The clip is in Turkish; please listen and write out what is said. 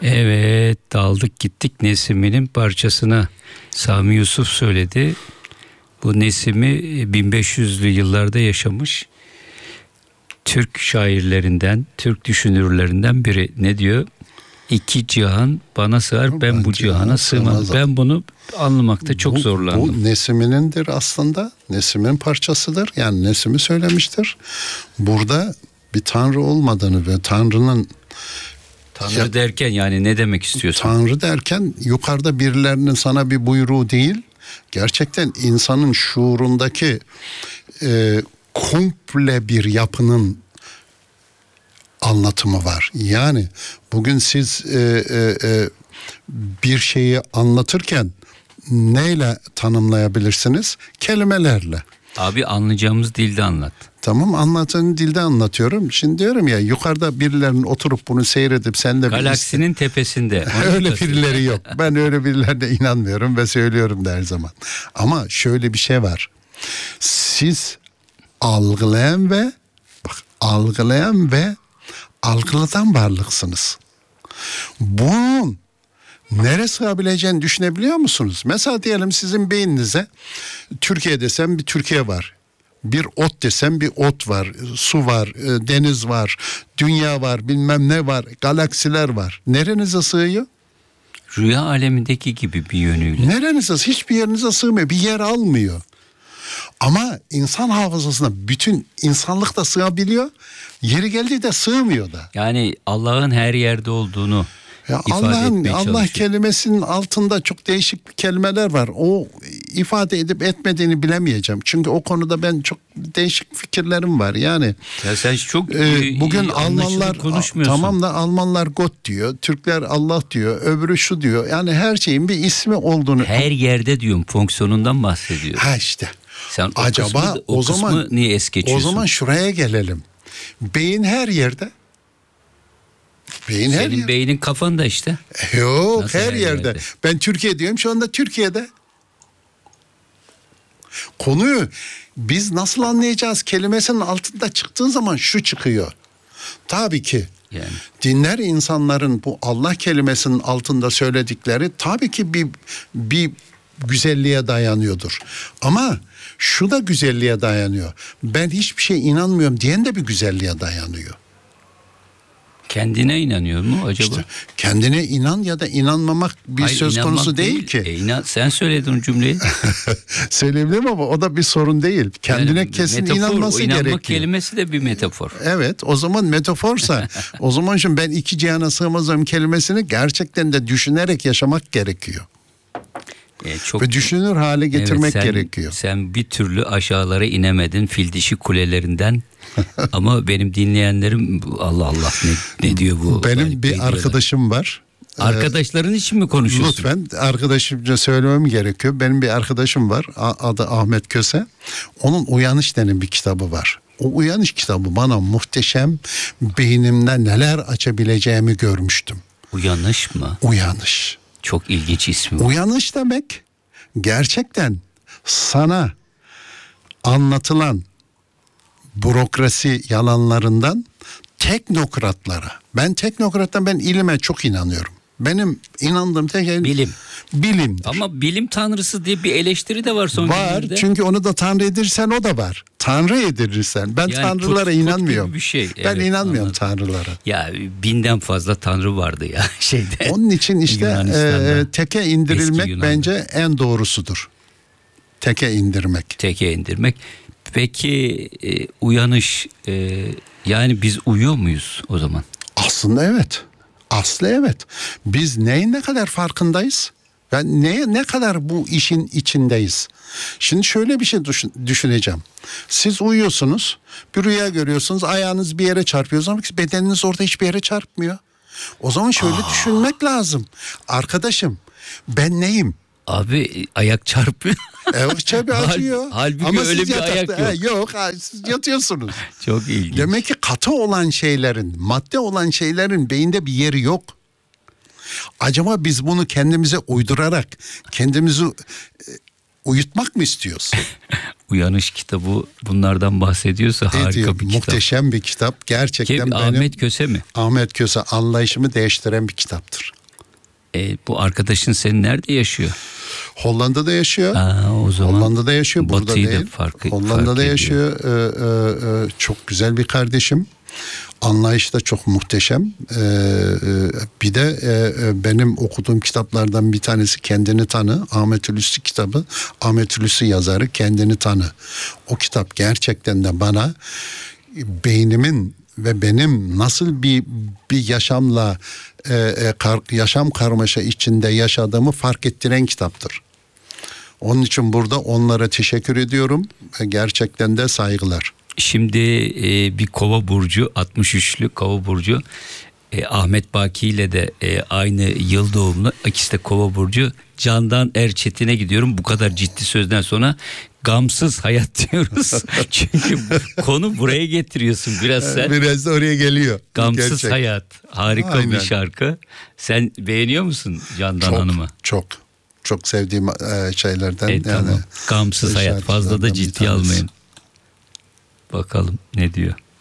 Evet, daldık gittik Nesimi'nin parçasına. Sami Yusuf söyledi. Bu Nesimi 1500'lü yıllarda yaşamış Türk şairlerinden, Türk düşünürlerinden biri. Ne diyor? İki cihan bana sığar, ben bu cihana sığmam. Ben bunu anlamakta çok zorlandım. Bu Nesimi'nindir aslında. Nesimi'nin parçasıdır. Yani Nesimi söylemiştir. Burada bir tanrı olmadığını ve tanrının Tanrı derken yani ne demek istiyorsun? Tanrı derken yukarıda birilerinin sana bir buyruğu değil, gerçekten insanın şuurundaki komple bir yapının anlatımı var. Yani bugün siz bir şeyi anlatırken neyle tanımlayabilirsiniz? Kelimelerle. Abi anlayacağımız dilde anlat. Tamam, anlattığın dilde anlatıyorum. Şimdi diyorum ya, yukarıda birilerinin oturup bunu seyredip sen de galaksinin tepesinde. Öyle birileri yok. Ben öyle birilerine inanmıyorum ve söylüyorum da her zaman. Ama şöyle bir şey var. Siz algılayan ve algılatan varlıksınız. Bunun nereye sığabileceğini düşünebiliyor musunuz? Mesela diyelim sizin beyninize Türkiye desem bir Türkiye var. Bir ot desem bir ot var. Su var, deniz var, dünya var, bilmem ne var, galaksiler var. Nerenize sığıyor? Rüya alemindeki gibi bir yönüyle. Nerenize, hiçbir yerinize sığmıyor. Bir yer almıyor. Ama insan hafızasına bütün insanlık da sığabiliyor. Yeri geldiği de sığmıyor da. Yani Allah'ın her yerde olduğunu Allah kelimesinin altında çok değişik kelimeler var. O ifade edip etmediğini bilemeyeceğim. Çünkü o konuda ben çok değişik fikirlerim var. Yani ya sen çok bugün Almanlar tamam da Almanlar Gott diyor, Türkler Allah diyor, öbürü şu diyor. Yani her şeyin bir ismi olduğunu. Her yerde diyorum, fonksiyonundan bahsediyorum. Ha işte. Sen acaba o zaman niye es geçiyorsun? O zaman şuraya gelelim. Beyin her yerde. Senin beynin kafanda işte. Yok, nasıl her yerde. Ben Türkiye diyorum, şu anda Türkiye'de. Konuyu biz nasıl anlayacağız? Kelimesinin altında çıktığın zaman şu çıkıyor. Tabii ki yani dinler insanların bu Allah kelimesinin altında söyledikleri tabii ki bir güzelliğe dayanıyordur. Ama şu da güzelliğe dayanıyor. Ben hiçbir şeye inanmıyorum diyen de bir güzelliğe dayanıyor. Kendine inanıyor mu acaba? İşte kendine inan ya da inanmamak söz konusu değil ki. Sen söyledin o cümleyi. Söyleyebilirim ama o da bir sorun değil. Kendine yani kesin metafor, inanması gerekiyor. İnanmak kelimesi de bir metafor. Evet, o zaman metaforsa o zaman şimdi ben iki cihana sığmazım kelimesini gerçekten de düşünerek yaşamak gerekiyor. Ve düşünür hale getirmek gerekiyor. Sen bir türlü aşağılara inemedin fil dişi kulelerinden. Ama benim dinleyenlerim Allah Allah ne diyor bu? Benim bir arkadaşım var. Arkadaşların için mi konuşuyorsun? Lütfen, arkadaşımca söylemem gerekiyor. Benim bir arkadaşım var, adı Ahmet Köse. Onun Uyanış denen bir kitabı var. O Uyanış kitabı bana muhteşem, beynimde neler açabileceğimi görmüştüm. Uyanış mı? Uyanış. Çok ilginç ismi. Uyanış demek gerçekten sana anlatılan bürokrasi yalanlarından teknokratlara. Ben ilime çok inanıyorum. Benim inandığım tek şey bilimdir. Ama bilim tanrısı diye bir eleştiri de var son günlerde. Var, çünkü onu da tanrı edilirsen o da var. Tanrı edilirsen. Ben yani tanrılara inanmıyorum. Bir şey. Ben inanmıyorum tanrılara. Ya 1000'den fazla tanrı vardı ya şeyde. Onun için işte teke indirilmek bence en doğrusudur. Teke indirmek. Peki uyanış yani biz uyuyor muyuz o zaman? Aslında evet. Evet. Biz neyin ne kadar farkındayız? Yani ne kadar bu işin içindeyiz? Şimdi şöyle bir şey düşüneceğim. Siz uyuyorsunuz, bir rüya görüyorsunuz, ayağınız bir yere çarpıyor ama bedeniniz orada hiçbir yere çarpmıyor. O zaman şöyle düşünmek lazım. Arkadaşım, ben neyim? Abi ayak çarpıyor. Evet, tabii acıyor. Halbuki ama öyle bir ayak yok. Yok, siz yatıyorsunuz. Çok ilginç. Demek ki katı olan şeylerin, madde olan şeylerin beyinde bir yeri yok. Acaba biz bunu kendimize uydurarak, kendimizi uyutmak mı istiyoruz? Uyanış kitabı bunlardan bahsediyorsa harika bir kitap. Muhteşem bir kitap. Gerçekten Ahmet Köse mi? Ahmet Köse anlayışımı değiştiren bir kitaptır. Bu arkadaşın senin nerede yaşıyor? Hollanda'da yaşıyor. O zaman Hollanda'da yaşıyor. Burada Batı'yı da değil. fark Hollanda'da ediyor. yaşıyor. Çok güzel bir kardeşim. Anlayışı da çok muhteşem. Bir de benim okuduğum kitaplardan bir tanesi Kendini Tanı. Ahmet Hulusi kitabı. Ahmet Hulusi yazarı Kendini Tanı. O kitap gerçekten de bana beynimin ve benim nasıl bir yaşamla yaşam karmaşa içinde yaşadığımı fark ettiren kitaptır. Onun için burada onlara teşekkür ediyorum. Gerçekten de saygılar. Şimdi bir Kova burcu, 63'lü Kova burcu, Ahmet Baki ile de aynı yıl doğumlu. İkisi de Kova burcu. Candan Erçetin'e gidiyorum. Bu kadar ciddi sözden sonra gamsız hayat diyoruz. Çünkü konu buraya getiriyorsun biraz sen. Biraz da oraya geliyor. Gamsız Gerçek. hayat. Harika Aynen. bir şarkı. Sen beğeniyor musun Candan Hanım'ı? Çok sevdiğim şeylerden. Tamam. Gamsız hayat. Fazla da şarkılardan bir ciddiye tanesi. almayın. Bakalım ne diyor.